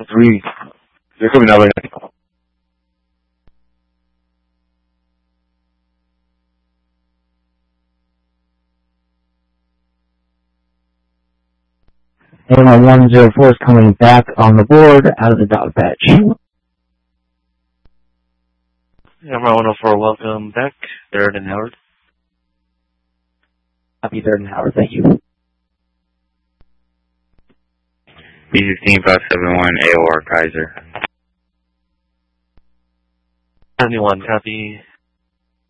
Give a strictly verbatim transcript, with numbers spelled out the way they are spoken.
Three. They're coming out right now. Animal one zero four is coming back on the board out of the dog patch. Animal one oh four, welcome back. Third and Howard. Copy, Third and Howard, thank you. B fifteen five seven one A O R Kaiser. seventy-one, copy.